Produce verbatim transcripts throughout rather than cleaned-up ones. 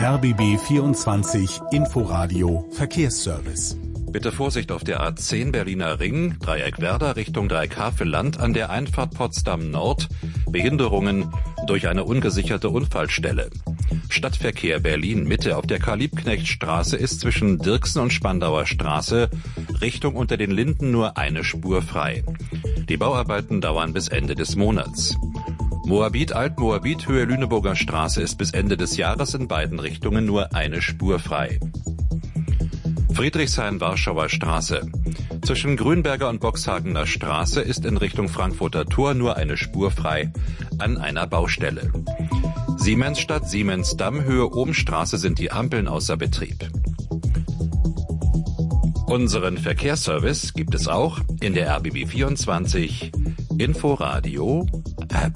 R B B vierundzwanzig Inforadio Verkehrsservice. Bitte Vorsicht auf der A zehn Berliner Ring, Dreieck Werder Richtung Dreieck Havelland an der Einfahrt Potsdam Nord. Behinderungen durch eine ungesicherte Unfallstelle. Stadtverkehr Berlin Mitte auf der Karl-Liebknecht-Straße ist zwischen Dirksen und Spandauer Straße Richtung unter den Linden nur eine Spur frei. Die Bauarbeiten dauern bis Ende des Monats. Moabit Alt-Moabit Höhe Lüneburger Straße ist bis Ende des Jahres in beiden Richtungen nur eine Spur frei. Friedrichshain-Warschauer Straße. Zwischen Grünberger und Boxhagener Straße ist in Richtung Frankfurter Tor nur eine Spur frei an einer Baustelle. Siemensstadt, Siemensdamm, Höhe Ohmstraße sind die Ampeln außer Betrieb. Unseren Verkehrsservice gibt es auch in der R B B vierundzwanzig Inforadio App.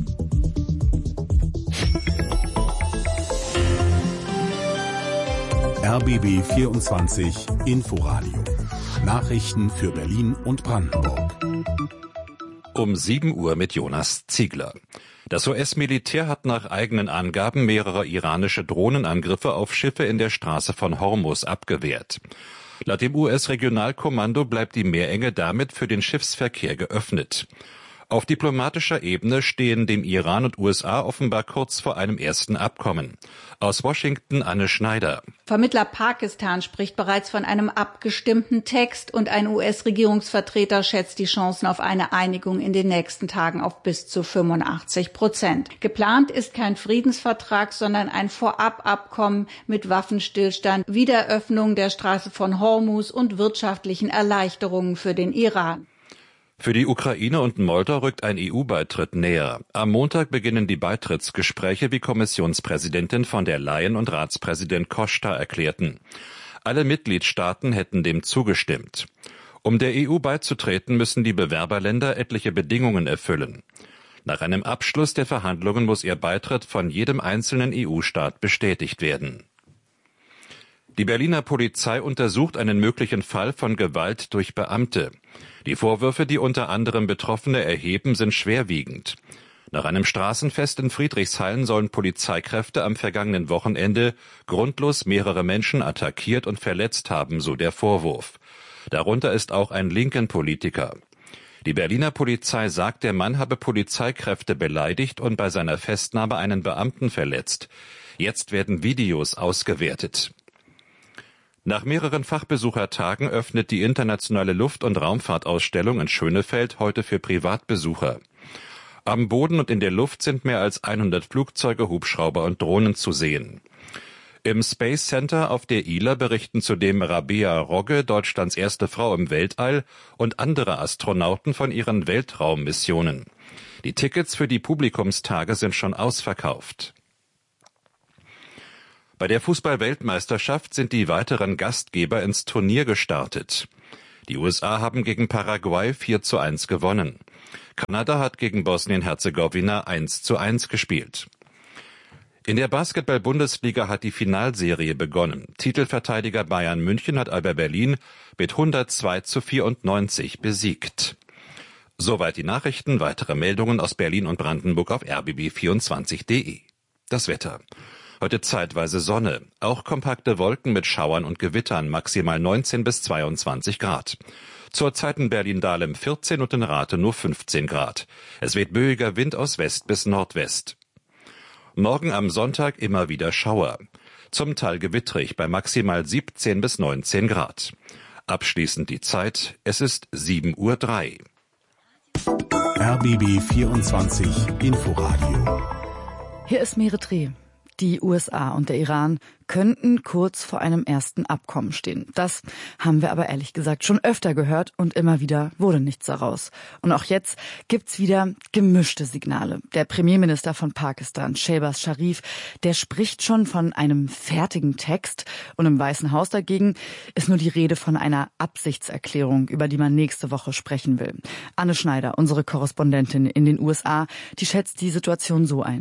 R B B vierundzwanzig Inforadio. Nachrichten für Berlin und Brandenburg. Um sieben Uhr mit Jonas Ziegler. Das U S-Militär hat nach eigenen Angaben mehrere iranische Drohnenangriffe auf Schiffe in der Straße von Hormuz abgewehrt. Laut dem U S-Regionalkommando bleibt die Meerenge damit für den Schiffsverkehr geöffnet. Auf diplomatischer Ebene stehen dem Iran und U S A offenbar kurz vor einem ersten Abkommen. Aus Washington Anne Schneider. Vermittler Pakistan spricht bereits von einem abgestimmten Text und ein U S-Regierungsvertreter schätzt die Chancen auf eine Einigung in den nächsten Tagen auf bis zu fünfundachtzig Prozent. Geplant ist kein Friedensvertrag, sondern ein Vorababkommen mit Waffenstillstand, Wiederöffnung der Straße von Hormuz und wirtschaftlichen Erleichterungen für den Iran. Für die Ukraine und Moldau rückt ein E U-Beitritt näher. Am Montag beginnen die Beitrittsgespräche, wie Kommissionspräsidentin von der Leyen und Ratspräsident Costa erklärten. Alle Mitgliedstaaten hätten dem zugestimmt. Um der E U beizutreten, müssen die Bewerberländer etliche Bedingungen erfüllen. Nach einem Abschluss der Verhandlungen muss ihr Beitritt von jedem einzelnen E U-Staat bestätigt werden. Die Berliner Polizei untersucht einen möglichen Fall von Gewalt durch Beamte. Die Vorwürfe, die unter anderem Betroffene erheben, sind schwerwiegend. Nach einem Straßenfest in Friedrichshain sollen Polizeikräfte am vergangenen Wochenende grundlos mehrere Menschen attackiert und verletzt haben, so der Vorwurf. Darunter ist auch ein linken Politiker. Die Berliner Polizei sagt, der Mann habe Polizeikräfte beleidigt und bei seiner Festnahme einen Beamten verletzt. Jetzt werden Videos ausgewertet. Nach mehreren Fachbesuchertagen öffnet die internationale Luft- und Raumfahrtausstellung in Schönefeld heute für Privatbesucher. Am Boden und in der Luft sind mehr als hundert Flugzeuge, Hubschrauber und Drohnen zu sehen. Im Space Center auf der I L A berichten zudem Rabea Rogge, Deutschlands erste Frau im Weltall, und andere Astronauten von ihren Weltraummissionen. Die Tickets für die Publikumstage sind schon ausverkauft. Bei der Fußball-Weltmeisterschaft sind die weiteren Gastgeber ins Turnier gestartet. Die U S A haben gegen Paraguay vier zu eins gewonnen. Kanada hat gegen Bosnien-Herzegowina eins zu eins gespielt. In der Basketball-Bundesliga hat die Finalserie begonnen. Titelverteidiger Bayern München hat Alba Berlin mit hundertzwei zu vierundneunzig besiegt. Soweit die Nachrichten. Weitere Meldungen aus Berlin und Brandenburg auf r b b vierundzwanzig punkt d e. Das Wetter. Heute zeitweise Sonne, auch kompakte Wolken mit Schauern und Gewittern, maximal neunzehn bis zweiundzwanzig Grad. Zurzeit in Berlin-Dahlem vierzehn und in Rathenow fünfzehn Grad. Es weht böiger Wind aus West bis Nordwest. Morgen am Sonntag immer wieder Schauer. Zum Teil gewittrig bei maximal siebzehn bis neunzehn Grad. Abschließend die Zeit, es ist sieben Uhr drei. R B B vierundzwanzig Inforadio. Hier ist Meretre. Die U S A und der Iran könnten kurz vor einem ersten Abkommen stehen. Das haben wir aber ehrlich gesagt schon öfter gehört und immer wieder wurde nichts daraus. Und auch jetzt gibt's wieder gemischte Signale. Der Premierminister von Pakistan, Shehbaz Sharif, der spricht schon von einem fertigen Text und im Weißen Haus dagegen ist nur die Rede von einer Absichtserklärung, über die man nächste Woche sprechen will. Anne Schneider, unsere Korrespondentin in den U S A, die schätzt die Situation so ein.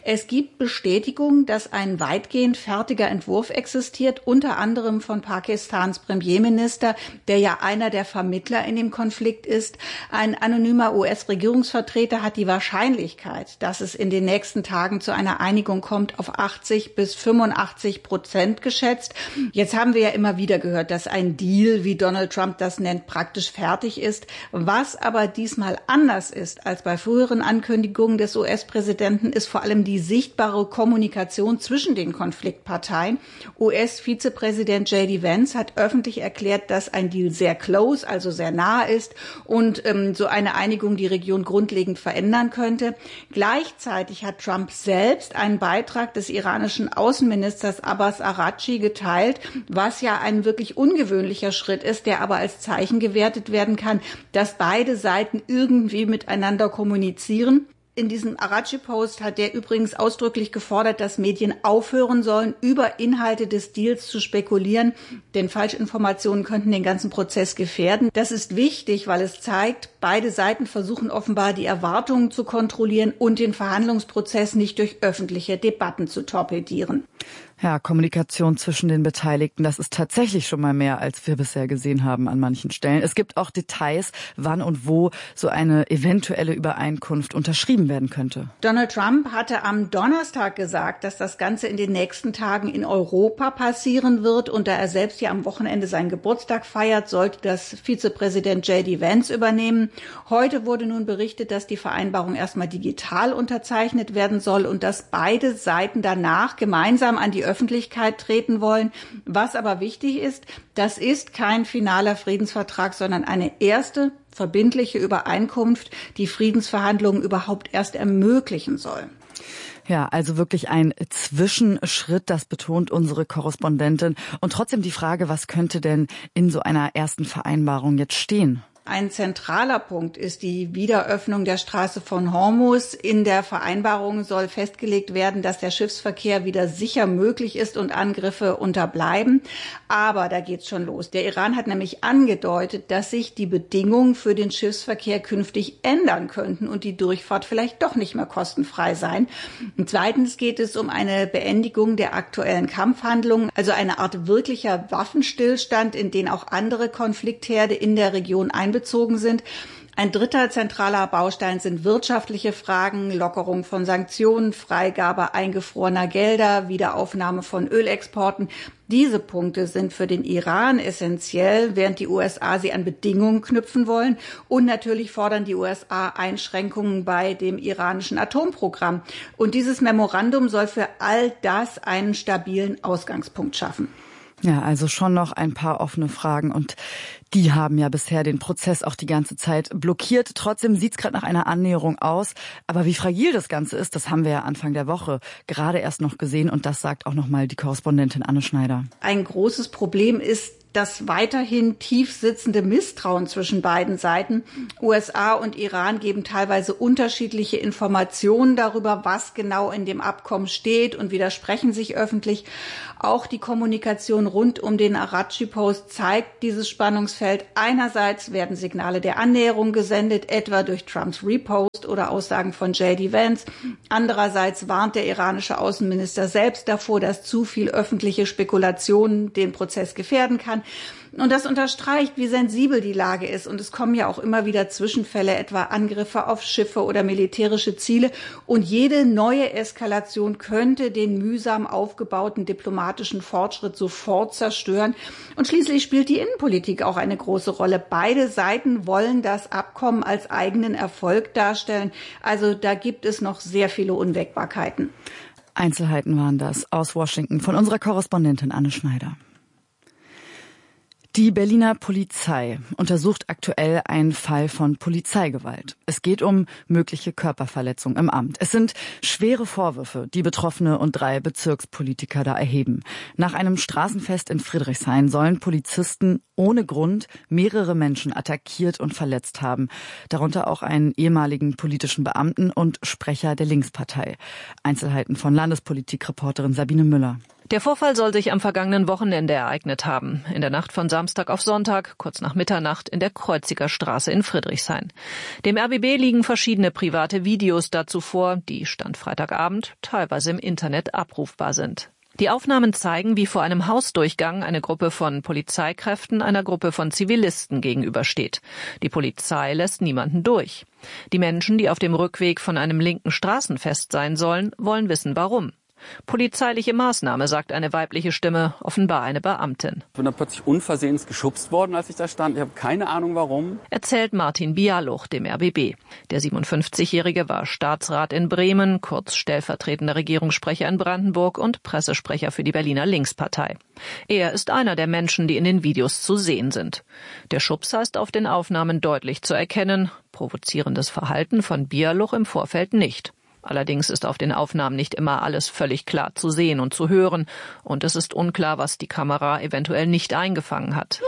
Es gibt Bestätigung, dass ein weitgehend fertiger Entwurf existiert, unter anderem von Pakistans Premierminister, der ja einer der Vermittler in dem Konflikt ist. Ein anonymer U S-Regierungsvertreter hat die Wahrscheinlichkeit, dass es in den nächsten Tagen zu einer Einigung kommt, auf achtzig bis fünfundachtzig Prozent geschätzt. Jetzt haben wir ja immer wieder gehört, dass ein Deal, wie Donald Trump das nennt, praktisch fertig ist. Was aber diesmal anders ist als bei früheren Ankündigungen des U S-Präsidenten, ist vor allem die sichtbare Kommunikation zwischen den Konfliktparteien. U S-Vizepräsident J D Vance hat öffentlich erklärt, dass ein Deal sehr close, also sehr nah ist und ähm, so eine Einigung die Region grundlegend verändern könnte. Gleichzeitig hat Trump selbst einen Beitrag des iranischen Außenministers Abbas Araghchi geteilt, was ja ein wirklich ungewöhnlicher Schritt ist, der aber als Zeichen gewertet werden kann, dass beide Seiten irgendwie miteinander kommunizieren. In diesem Araghchi-Post hat der übrigens ausdrücklich gefordert, dass Medien aufhören sollen, über Inhalte des Deals zu spekulieren, denn Falschinformationen könnten den ganzen Prozess gefährden. Das ist wichtig, weil es zeigt, beide Seiten versuchen offenbar, die Erwartungen zu kontrollieren und den Verhandlungsprozess nicht durch öffentliche Debatten zu torpedieren. Ja, Kommunikation zwischen den Beteiligten, das ist tatsächlich schon mal mehr, als wir bisher gesehen haben an manchen Stellen. Es gibt auch Details, wann und wo so eine eventuelle Übereinkunft unterschrieben werden könnte. Donald Trump hatte am Donnerstag gesagt, dass das Ganze in den nächsten Tagen in Europa passieren wird. Und da er selbst ja am Wochenende seinen Geburtstag feiert, sollte das Vizepräsident J D Vance übernehmen. Heute wurde nun berichtet, dass die Vereinbarung erstmal digital unterzeichnet werden soll und dass beide Seiten danach gemeinsam an die Öffentlichkeit treten wollen. Was aber wichtig ist, das ist kein finaler Friedensvertrag, sondern eine erste verbindliche Übereinkunft, die Friedensverhandlungen überhaupt erst ermöglichen soll. Ja, also wirklich ein Zwischenschritt, das betont unsere Korrespondentin. Und trotzdem die Frage, was könnte denn in so einer ersten Vereinbarung jetzt stehen? Ein zentraler Punkt ist die Wiederöffnung der Straße von Hormuz. In der Vereinbarung soll festgelegt werden, dass der Schiffsverkehr wieder sicher möglich ist und Angriffe unterbleiben. Aber da geht's schon los. Der Iran hat nämlich angedeutet, dass sich die Bedingungen für den Schiffsverkehr künftig ändern könnten und die Durchfahrt vielleicht doch nicht mehr kostenfrei sein. Und zweitens geht es um eine Beendigung der aktuellen Kampfhandlungen, also eine Art wirklicher Waffenstillstand, in den auch andere Konfliktherde in der Region einbezogen sind. Ein dritter zentraler Baustein sind wirtschaftliche Fragen, Lockerung von Sanktionen, Freigabe eingefrorener Gelder, Wiederaufnahme von Ölexporten. Diese Punkte sind für den Iran essentiell, während die U S A sie an Bedingungen knüpfen wollen. Und natürlich fordern die U S A Einschränkungen bei dem iranischen Atomprogramm. Und dieses Memorandum soll für all das einen stabilen Ausgangspunkt schaffen. Ja, also schon noch ein paar offene Fragen und die haben ja bisher den Prozess auch die ganze Zeit blockiert. Trotzdem sieht's gerade nach einer Annäherung aus. Aber wie fragil das Ganze ist, das haben wir ja Anfang der Woche gerade erst noch gesehen und das sagt auch nochmal die Korrespondentin Anne Schneider. Ein großes Problem ist das weiterhin tief sitzende Misstrauen zwischen beiden Seiten. U S A und Iran geben teilweise unterschiedliche Informationen darüber, was genau in dem Abkommen steht und widersprechen sich öffentlich. Auch die Kommunikation rund um den Araghchi-Post zeigt dieses Spannungsfeld. Einerseits werden Signale der Annäherung gesendet, etwa durch Trumps Repost oder Aussagen von J D Vance. Andererseits warnt der iranische Außenminister selbst davor, dass zu viel öffentliche Spekulationen den Prozess gefährden kann. Und das unterstreicht, wie sensibel die Lage ist. Und es kommen ja auch immer wieder Zwischenfälle, etwa Angriffe auf Schiffe oder militärische Ziele. Und jede neue Eskalation könnte den mühsam aufgebauten diplomatischen Fortschritt sofort zerstören. Und schließlich spielt die Innenpolitik auch eine große Rolle. Beide Seiten wollen das Abkommen als eigenen Erfolg darstellen. Also da gibt es noch sehr viele Unwägbarkeiten. Einzelheiten waren das aus Washington von unserer Korrespondentin Anne Schneider. Die Berliner Polizei untersucht aktuell einen Fall von Polizeigewalt. Es geht um mögliche Körperverletzung im Amt. Es sind schwere Vorwürfe, die Betroffene und drei Bezirkspolitiker da erheben. Nach einem Straßenfest in Friedrichshain sollen Polizisten ohne Grund mehrere Menschen attackiert und verletzt haben. Darunter auch einen ehemaligen politischen Beamten und Sprecher der Linkspartei. Einzelheiten von Landespolitikreporterin Sabine Müller. Der Vorfall soll sich am vergangenen Wochenende ereignet haben. In der Nacht von Samstag auf Sonntag, kurz nach Mitternacht, in der Kreuziger Straße in Friedrichshain. Dem R B B liegen verschiedene private Videos dazu vor, die Stand Freitagabend teilweise im Internet abrufbar sind. Die Aufnahmen zeigen, wie vor einem Hausdurchgang eine Gruppe von Polizeikräften einer Gruppe von Zivilisten gegenübersteht. Die Polizei lässt niemanden durch. Die Menschen, die auf dem Rückweg von einem linken Straßenfest sein sollen, wollen wissen, warum. Polizeiliche Maßnahme, sagt eine weibliche Stimme, offenbar eine Beamtin. Ich bin dann plötzlich unversehens geschubst worden, als ich da stand. Ich habe keine Ahnung, warum. Erzählt Martin Bialuch, dem R B B. Der siebenundfünfzigjährige war Staatsrat in Bremen, kurz stellvertretender Regierungssprecher in Brandenburg und Pressesprecher für die Berliner Linkspartei. Er ist einer der Menschen, die in den Videos zu sehen sind. Der Schubser ist auf den Aufnahmen deutlich zu erkennen. Provozierendes Verhalten von Bialuch im Vorfeld nicht. Allerdings ist auf den Aufnahmen nicht immer alles völlig klar zu sehen und zu hören. Und es ist unklar, was die Kamera eventuell nicht eingefangen hat.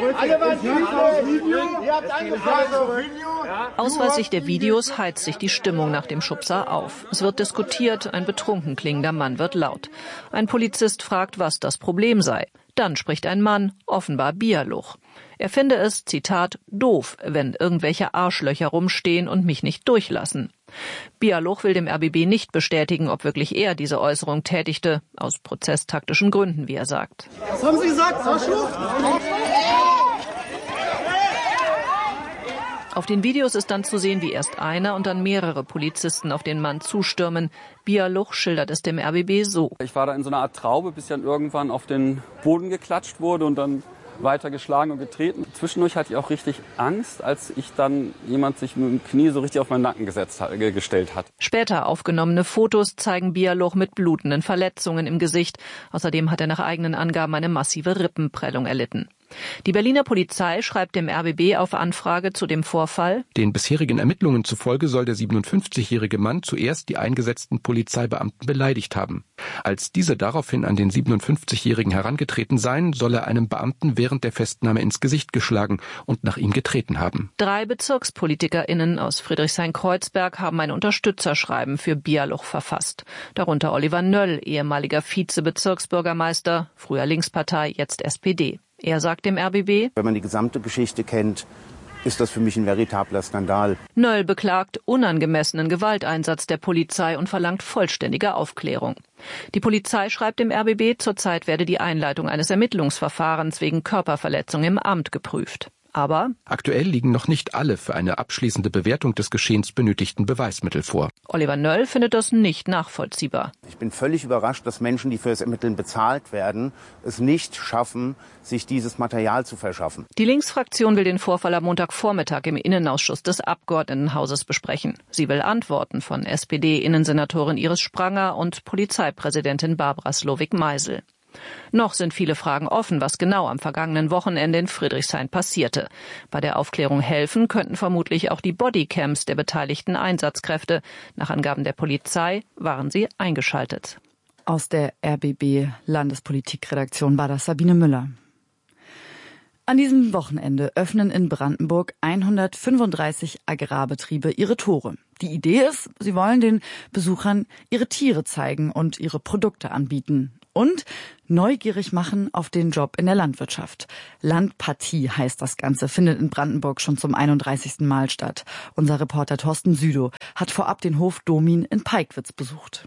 Ausweislich der Videos heizt sich die Stimmung nach dem Schubser auf. Es wird diskutiert, ein betrunken klingender Mann wird laut. Ein Polizist fragt, was das Problem sei. Dann spricht ein Mann, offenbar Bialuch. Er finde es, Zitat, doof, wenn irgendwelche Arschlöcher rumstehen und mich nicht durchlassen. Bialuch will dem R B B nicht bestätigen, ob wirklich er diese Äußerung tätigte, aus prozesstaktischen Gründen, wie er sagt. Was haben Sie gesagt, Arschloch? Auf den Videos ist dann zu sehen, wie erst einer und dann mehrere Polizisten auf den Mann zustürmen. Bialuch schildert es dem R B B so. Ich war da in so einer Art Traube, bis dann irgendwann auf den Boden geklatscht wurde und dann weiter geschlagen und getreten. Zwischendurch hatte ich auch richtig Angst, als ich dann jemand sich mit dem Knie so richtig auf meinen Nacken gesetzt hat, gestellt hat. Später aufgenommene Fotos zeigen Bialuch mit blutenden Verletzungen im Gesicht. Außerdem hat er nach eigenen Angaben eine massive Rippenprellung erlitten. Die Berliner Polizei schreibt dem R B B auf Anfrage zu dem Vorfall: Den bisherigen Ermittlungen zufolge soll der siebenundfünfzigjährige Mann zuerst die eingesetzten Polizeibeamten beleidigt haben. Als diese daraufhin an den siebenundfünfzigjährigen herangetreten seien, soll er einem Beamten während der Festnahme ins Gesicht geschlagen und nach ihm getreten haben. Drei BezirkspolitikerInnen aus Friedrichshain-Kreuzberg haben ein Unterstützerschreiben für Bialuch verfasst. Darunter Oliver Nöll, ehemaliger Vize-Bezirksbürgermeister, früher Linkspartei, jetzt S P D. Er sagt dem R B B: Wenn man die gesamte Geschichte kennt, ist das für mich ein veritabler Skandal. Nöll beklagt unangemessenen Gewalteinsatz der Polizei und verlangt vollständige Aufklärung. Die Polizei schreibt dem R B B, zurzeit werde die Einleitung eines Ermittlungsverfahrens wegen Körperverletzung im Amt geprüft. Aber aktuell liegen noch nicht alle für eine abschließende Bewertung des Geschehens benötigten Beweismittel vor. Oliver Nöll findet das nicht nachvollziehbar. Ich bin völlig überrascht, dass Menschen, die für das Ermitteln bezahlt werden, es nicht schaffen, sich dieses Material zu verschaffen. Die Linksfraktion will den Vorfall am Montagvormittag im Innenausschuss des Abgeordnetenhauses besprechen. Sie will Antworten von S P D-Innensenatorin Iris Spranger und Polizeipräsidentin Barbara Slowik-Meisel. Noch sind viele Fragen offen, was genau am vergangenen Wochenende in Friedrichshain passierte. Bei der Aufklärung helfen könnten vermutlich auch die Bodycams der beteiligten Einsatzkräfte. Nach Angaben der Polizei waren sie eingeschaltet. Aus der R B B-Landespolitikredaktion war das Sabine Müller. An diesem Wochenende öffnen in Brandenburg hundertfünfunddreißig Agrarbetriebe ihre Tore. Die Idee ist, sie wollen den Besuchern ihre Tiere zeigen und ihre Produkte anbieten. Und neugierig machen auf den Job in der Landwirtschaft. Landpartie heißt das Ganze, findet in Brandenburg schon zum einunddreißigsten Mal statt. Unser Reporter Thorsten Südow hat vorab den Hof Domin in Peigwitz besucht.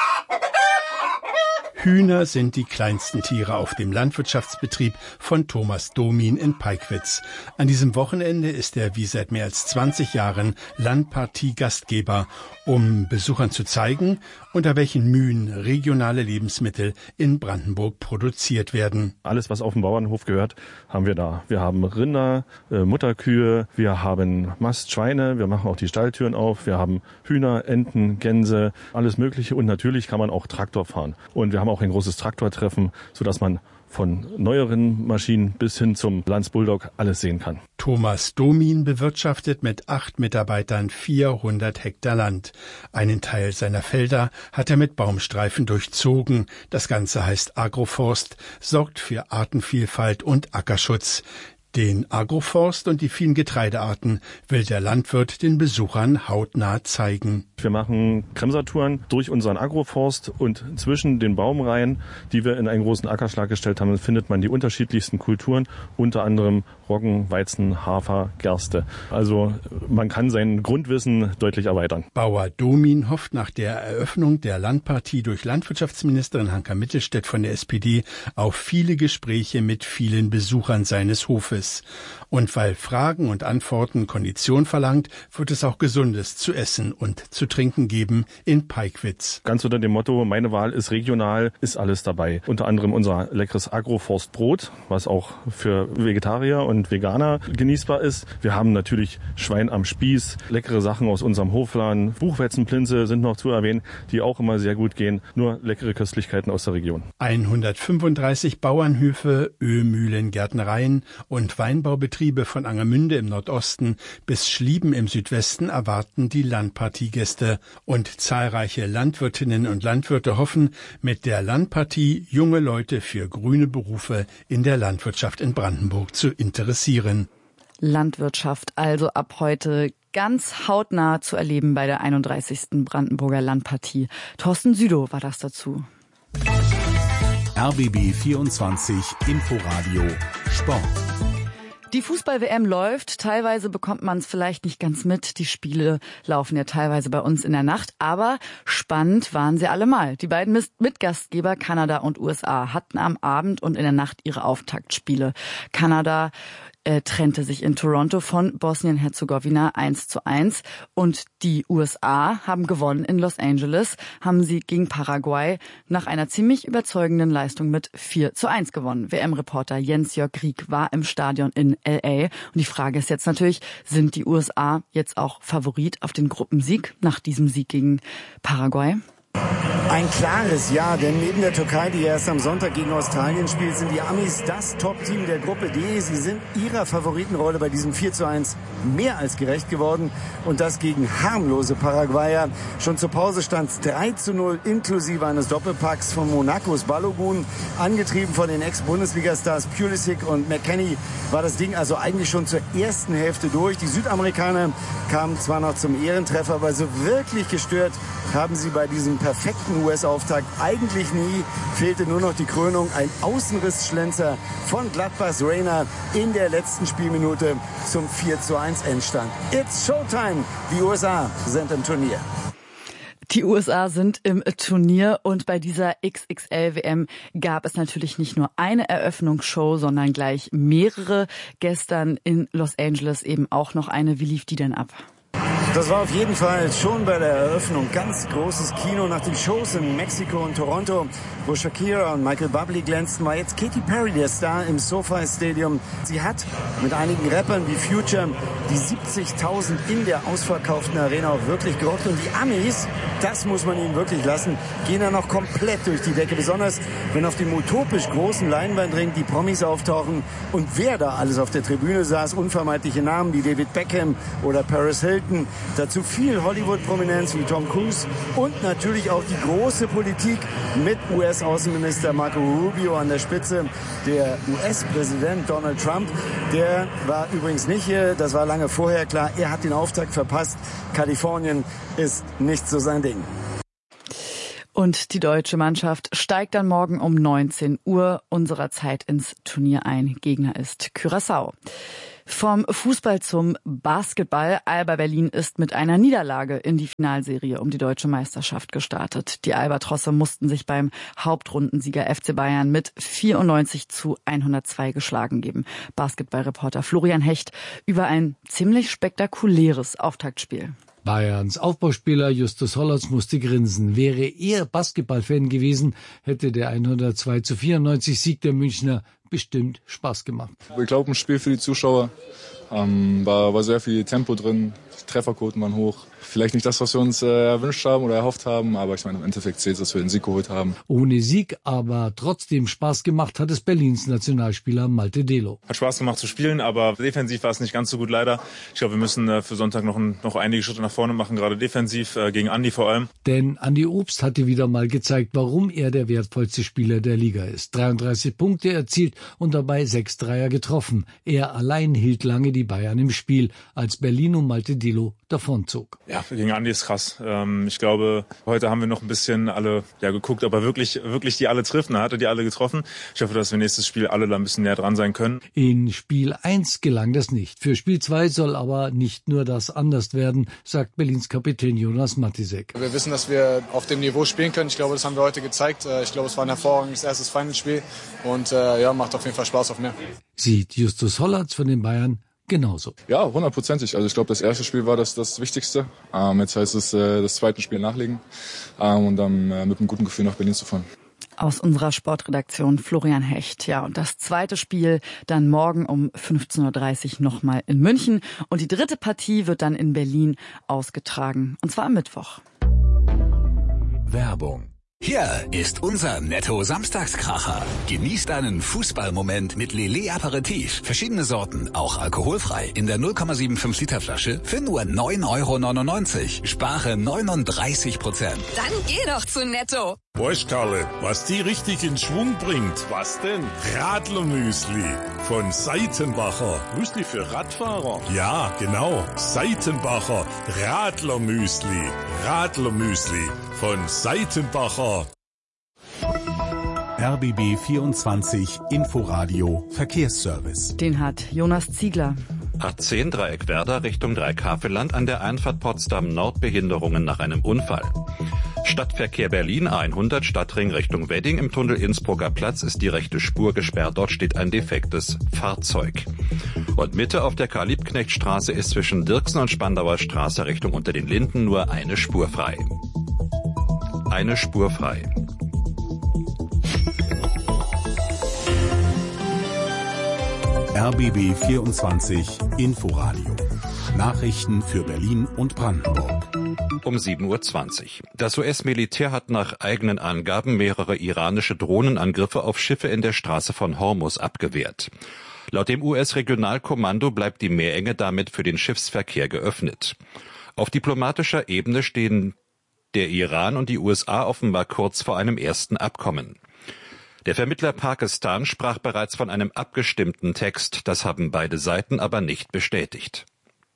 Hühner sind die kleinsten Tiere auf dem Landwirtschaftsbetrieb von Thomas Domin in Peigwitz. An diesem Wochenende ist er wie seit mehr als zwanzig Jahren Landpartie-Gastgeber, um Besuchern zu zeigen, unter welchen Mühen regionale Lebensmittel in Brandenburg produziert werden. Alles, was auf dem Bauernhof gehört, haben wir da. Wir haben Rinder, äh, Mutterkühe, wir haben Mastschweine, wir machen auch die Stalltüren auf, wir haben Hühner, Enten, Gänse, alles Mögliche und natürlich kann man auch Traktor fahren. Und wir haben auch ein großes Traktortreffen, sodass man von neueren Maschinen bis hin zum Lanz Bulldog alles sehen kann. Thomas Domin bewirtschaftet mit acht Mitarbeitern vierhundert Hektar Land. Einen Teil seiner Felder hat er mit Baumstreifen durchzogen. Das Ganze heißt Agroforst, sorgt für Artenvielfalt und Ackerschutz. Den Agroforst und die vielen Getreidearten will der Landwirt den Besuchern hautnah zeigen. Wir machen Kremsertouren durch unseren Agroforst und zwischen den Baumreihen, die wir in einen großen Ackerschlag gestellt haben, findet man die unterschiedlichsten Kulturen, unter anderem Roggen, Weizen, Hafer, Gerste. Also man kann sein Grundwissen deutlich erweitern. Bauer Domin hofft nach der Eröffnung der Landpartie durch Landwirtschaftsministerin Hanka Mittelstädt von der S P D auf viele Gespräche mit vielen Besuchern seines Hofes. Und weil Fragen und Antworten Kondition verlangt, wird es auch Gesundes zu essen und zu trinken geben in Peigwitz. Ganz unter dem Motto, meine Wahl ist regional, ist alles dabei. Unter anderem unser leckeres Agroforstbrot, was auch für Vegetarier und Veganer genießbar ist. Wir haben natürlich Schwein am Spieß, leckere Sachen aus unserem Hofladen. Buchweizenplinze sind noch zu erwähnen, die auch immer sehr gut gehen. Nur leckere Köstlichkeiten aus der Region. hundertfünfunddreißig Bauernhöfe, Ölmühlen, Gärtnereien und Weinbaubetriebe von Angermünde im Nordosten bis Schlieben im Südwesten erwarten die Landpartiegäste. Und zahlreiche Landwirtinnen und Landwirte hoffen, mit der Landpartie junge Leute für grüne Berufe in der Landwirtschaft in Brandenburg zu interessieren. Landwirtschaft also ab heute ganz hautnah zu erleben bei der einunddreißigsten Brandenburger Landpartie. Thorsten Südow war das dazu. R B B vierundzwanzig Inforadio Sport. Die Fußball-W M läuft. Teilweise bekommt man es vielleicht nicht ganz mit. Die Spiele laufen ja teilweise bei uns in der Nacht. Aber spannend waren sie allemal. Die beiden Mitgastgeber Kanada und U S A hatten am Abend und in der Nacht ihre Auftaktspiele. Kanada äh, trennte sich in Toronto von Bosnien-Herzegowina eins zu eins. Und die U S A haben gewonnen in Los Angeles, haben sie gegen Paraguay nach einer ziemlich überzeugenden Leistung mit vier zu eins gewonnen. W M-Reporter Jens-Jörg Rieck war im Stadion in L A. Und die Frage ist jetzt natürlich, sind die U S A jetzt auch Favorit auf den Gruppensieg nach diesem Sieg gegen Paraguay? Ein klares Ja, denn neben der Türkei, die erst am Sonntag gegen Australien spielt, sind die Amis das Top-Team der Gruppe D. Sie sind ihrer Favoritenrolle bei diesem vier zu eins mehr als gerecht geworden und das gegen harmlose Paraguayer. Schon zur Pause stand es drei zu null inklusive eines Doppelpacks von Monacos Balogun. Angetrieben von den Ex-Bundesliga-Stars Pulisic und McKennie war das Ding also eigentlich schon zur ersten Hälfte durch. Die Südamerikaner kamen zwar noch zum Ehrentreffer, aber so wirklich gestört haben sie bei diesem perfekten U S-Auftakt eigentlich nie. Fehlte nur noch die Krönung, ein Außenrissschlenzer von Gladbachs Reina in der letzten Spielminute zum vier zu eins Endstand. It's Showtime! Die U S A sind im Turnier. Die U S A sind im Turnier und bei dieser X X L W M gab es natürlich nicht nur eine Eröffnungsshow, sondern gleich mehrere. Gestern in Los Angeles eben auch noch eine. Wie lief die denn ab? Das war auf jeden Fall schon bei der Eröffnung ganz großes Kino. Nach den Shows in Mexiko und Toronto, wo Shakira und Michael Bublé glänzten, war jetzt Katy Perry der Star im SoFi Stadium. Sie hat mit einigen Rappern wie Future die siebzigtausend in der ausverkauften Arena auch wirklich gerockt. Und die Amis, das muss man ihnen wirklich lassen, gehen da noch komplett durch die Decke. Besonders wenn auf dem utopisch großen Leinwandring die Promis auftauchen. Und wer da alles auf der Tribüne saß, unvermeidliche Namen wie David Beckham oder Paris Hilton. Dazu viel Hollywood-Prominenz wie Tom Cruise und natürlich auch die große Politik mit U S-Außenminister Marco Rubio an der Spitze. Der U S-Präsident Donald Trump, der war übrigens nicht hier, das war lange vorher klar, er hat den Auftakt verpasst. Kalifornien ist nicht so sein Ding. Und die deutsche Mannschaft steigt dann morgen um neunzehn Uhr unserer Zeit ins Turnier ein. Gegner ist Curaçao. Vom Fußball zum Basketball. Alba Berlin ist mit einer Niederlage in die Finalserie um die deutsche Meisterschaft gestartet. Die Albatrosse mussten sich beim Hauptrundensieger F C Bayern mit vierundneunzig zu hundertzwei geschlagen geben. Basketballreporter Florian Hecht über ein ziemlich spektakuläres Auftaktspiel. Bayerns Aufbauspieler Justus Hollatz musste grinsen. Wäre er Basketballfan gewesen, hätte der hundertzwei zu vierundneunzig Sieg der Münchner bestimmt Spaß gemacht. Ich glaube, ein Spiel für die Zuschauer. Ähm, war, war sehr viel Tempo drin, die Trefferquoten waren hoch. vielleicht nicht das, was wir uns äh, erwünscht haben oder erhofft haben, aber ich meine, im Endeffekt zählt es, dass wir den Sieg geholt haben. Ohne Sieg, aber trotzdem Spaß gemacht hat es Berlins Nationalspieler Malte Delo. Hat Spaß gemacht zu spielen, aber defensiv war es nicht ganz so gut leider. Ich glaube, wir müssen äh, für Sonntag noch, ein, noch einige Schritte nach vorne machen, gerade defensiv, äh, gegen Andi vor allem. Denn Andi Obst hatte wieder mal gezeigt, warum er der wertvollste Spieler der Liga ist. dreiunddreißig Punkte erzielt und dabei sechs Dreier getroffen. Er allein hielt lange die Bayern im Spiel, als Berlin um Malte Delo davonzog. Ja, gegen Andi ist krass. Ähm, ich glaube, heute haben wir noch ein bisschen alle ja, geguckt, ob er wirklich, wirklich die alle trifft. Er hatte die alle getroffen. Ich hoffe, dass wir nächstes Spiel alle da ein bisschen näher dran sein können. In Spiel eins gelang das nicht. Für Spiel zwei soll aber nicht nur das anders werden, sagt Berlins Kapitän Jonas Matisek. Wir wissen, dass wir auf dem Niveau spielen können. Ich glaube, das haben wir heute gezeigt. Ich glaube, es war ein hervorragendes erstes Finalspiel und äh, ja, macht auf jeden Fall Spaß auf mehr. Sieht Justus Hollatz von den Bayern genauso. Ja, hundertprozentig. Also ich glaube, das erste Spiel war das, das Wichtigste. Ähm, jetzt heißt es, äh, das zweite Spiel nachlegen ähm, und dann äh, mit einem guten Gefühl nach Berlin zu fahren. Aus unserer Sportredaktion Florian Hecht. Ja, und das zweite Spiel dann morgen um fünfzehn Uhr dreißig nochmal in München. Und die dritte Partie wird dann in Berlin ausgetragen. Und zwar am Mittwoch. Werbung. Hier ist unser Netto-Samstagskracher. Genießt einen Fußballmoment mit Lillet Aperitif. Verschiedene Sorten, auch alkoholfrei. In der null Komma fünfundsiebzig Liter Flasche für nur neun Euro neunundneunzig. Spare neununddreißig Prozent. Dann geh doch zu Netto. Bosch, Karle, was die richtig in Schwung bringt. Was denn? Radlermüsli von Seitenbacher. Müsli für Radfahrer? Ja, genau. Seitenbacher Radlermüsli. Radlermüsli von Seitenbacher. R B B vierundzwanzig Inforadio Verkehrsservice. Den hat Jonas Ziegler. A zehn Dreieck Werder Richtung Dreieck-Havelland an der Einfahrt Potsdam Nord Behinderungen nach einem Unfall. Stadtverkehr Berlin hundert Stadtring Richtung Wedding. Im Tunnel Innsbrucker Platz ist die rechte Spur gesperrt. Dort steht ein defektes Fahrzeug. Und Mitte auf der Karl-Liebknecht-Straße ist zwischen Dirksen und Spandauer Straße Richtung Unter den Linden nur eine Spur frei. Eine Spur frei. R B B vierundzwanzig Inforadio. Nachrichten für Berlin und Brandenburg. Um sieben Uhr zwanzig. Das U S-Militär hat nach eigenen Angaben mehrere iranische Drohnenangriffe auf Schiffe in der Straße von Hormuz abgewehrt. Laut dem U S-Regionalkommando bleibt die Meerenge damit für den Schiffsverkehr geöffnet. Auf diplomatischer Ebene stehen der Iran und die U S A offenbar kurz vor einem ersten Abkommen. Der Vermittler Pakistan sprach bereits von einem abgestimmten Text, das haben beide Seiten aber nicht bestätigt.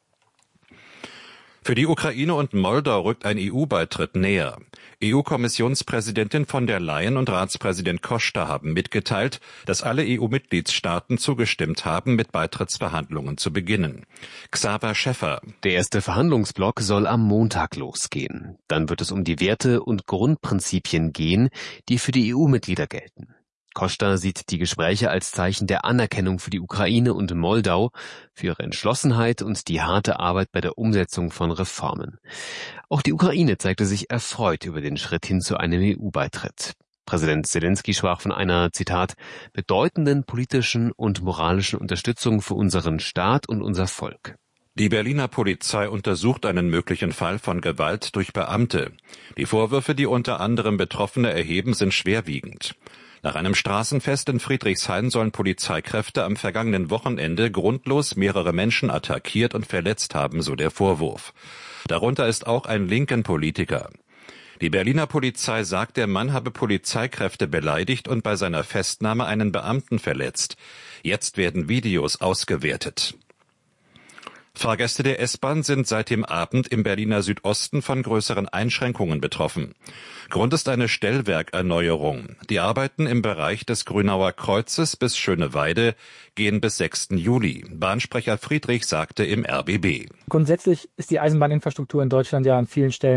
Für die Ukraine und Moldau rückt ein E U-Beitritt näher. E U-Kommissionspräsidentin von der Leyen und Ratspräsident Costa haben mitgeteilt, dass alle E U-Mitgliedstaaten zugestimmt haben, mit Beitrittsverhandlungen zu beginnen. Xaver Schäffer. Der erste Verhandlungsblock soll am Montag losgehen. Dann wird es um die Werte und Grundprinzipien gehen, die für die E U-Mitglieder gelten. Costa sieht die Gespräche als Zeichen der Anerkennung für die Ukraine und Moldau, für ihre Entschlossenheit und die harte Arbeit bei der Umsetzung von Reformen. Auch die Ukraine zeigte sich erfreut über den Schritt hin zu einem E U-Beitritt. Präsident Zelensky sprach von einer, Zitat, bedeutenden politischen und moralischen Unterstützung für unseren Staat und unser Volk. Die Berliner Polizei untersucht einen möglichen Fall von Gewalt durch Beamte. Die Vorwürfe, die unter anderem Betroffene erheben, sind schwerwiegend. Nach einem Straßenfest in Friedrichshain sollen Polizeikräfte am vergangenen Wochenende grundlos mehrere Menschen attackiert und verletzt haben, so der Vorwurf. Darunter ist auch ein linken Politiker. Die Berliner Polizei sagt, der Mann habe Polizeikräfte beleidigt und bei seiner Festnahme einen Beamten verletzt. Jetzt werden Videos ausgewertet. Fahrgäste der S-Bahn sind seit dem Abend im Berliner Südosten von größeren Einschränkungen betroffen. Grund ist eine Stellwerkerneuerung. Die Arbeiten im Bereich des Grünauer Kreuzes bis Schöneweide gehen bis sechsten Juli. Bahnsprecher Friedrich sagte im R B B. Grundsätzlich ist die Eisenbahninfrastruktur in Deutschland ja an vielen Stellen